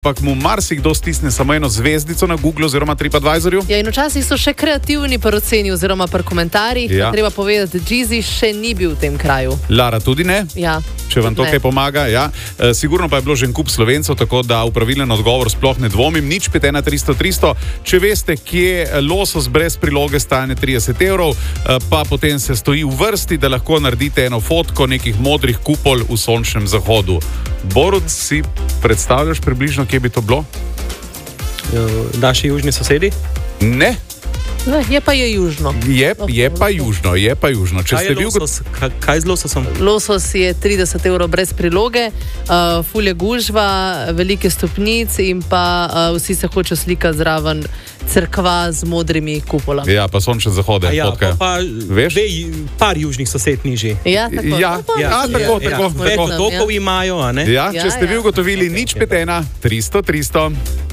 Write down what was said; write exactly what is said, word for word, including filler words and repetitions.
ampak mu marsikdo stisne samo eno zvezdico na Google oziroma TripAdvisorju. Ja, in včasih so še kreativni pri oceni oziroma pri komentarjih. Ja. Treba povedati, da Jeezy še ni bil v tem kraju. Lara tudi ne? Ja. Če vam to Ne. kaj pomaga, ja. E, sigurno pa je bilo že en kup Slovencev, tako da v pravilen odgovor sploh ne dvomim. Nič pet ena tristo tristo. Če veste, kje losos brez priloge stane trideset evrov, e, pa potem se stoji v vrsti, da lahko naredite eno fotko nekih modrih kupol v sončnem zahodu. Borut, si predstavljaš približno, kje bi to bilo? Naši južni sosedi? Ne. Ne, je pa je južno. Je, je pa južno, je pa južno. Če Kaj ste je bil losos? Kaj, kaj z lososom? Losos je trideset evrov brez priloge, uh, fulje gužva, velike stopnic in pa uh, vsi se hoče slikati zraven cerkva z modrimi kupolami. Ja, pa sončne zahode. A ja, fotke. pa, pa Veš? dve, par južnih sosed nižji. Ja, tako. Ja, No, pa- ja, tako, tako, Več tako. otokov imajo, a ne? Ja, Ja, če ste ja. vi ugotovili, nič pet ena tristo tristo.